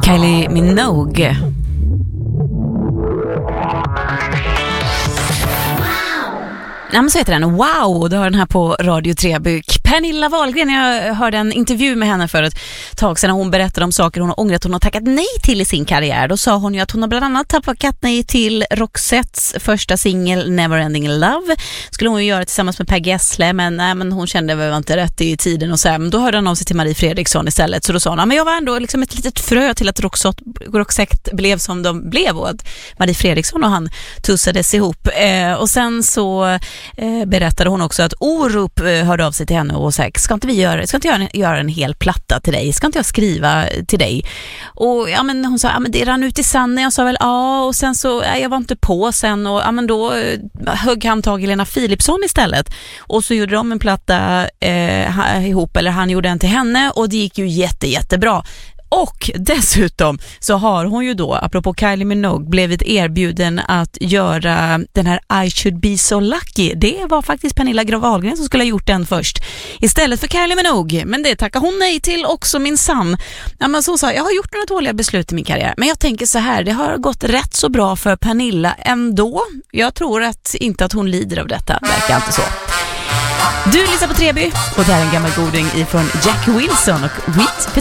Kylie Minogue. Ja, men så heter den. Wow, du har den här på Radio Treby. Pernilla Wahlgren, jag hörde en intervju med henne för ett tag sedan. Hon berättade om saker hon har ångrat, hon har tackat nej till i sin karriär. Då sa hon ju att hon har bland annat tackat nej till Roxettes första singel Neverending Love. Skulle hon ju göra tillsammans med Peggy Essle, men nej, men hon kände väl inte rätt i tiden och så här. Men då hörde han av sig till Marie Fredriksson istället. Så då sa hon, men jag var ändå liksom ett litet frö till att Roxette blev som de blev, och att Marie Fredriksson och han tussades ihop. Och sen så berättade hon också att Orup hörde av sig till henne och sa, ska inte göra en hel platta till dig? Ska inte jag skriva till dig? Och ja, men hon sa, ja, men det rann ut i sanden. Jag sa väl ja, och sen så jag var inte på sen, och ja, men då högg han tag i Lena Philipsson istället. Och så gjorde de en platta ihop, eller han gjorde en till henne, och det gick ju jättebra. Och dessutom så har hon ju då, apropå Kylie Minogue, blivit erbjuden att göra den här I Should Be So Lucky. Det var faktiskt Pernilla Wahlgren som skulle ha gjort den först istället för Kylie Minogue. Men det tackar hon nej till också, min sann. Ja, men så sa jag har gjort några dåliga beslut i min karriär. Men jag tänker så här, det har gått rätt så bra för Pernilla ändå. Jag tror inte att hon lider av detta, verkar inte så. Du lyssnar på Treby, och det här är en gammal goding ifrån Jack Wilson och Wheat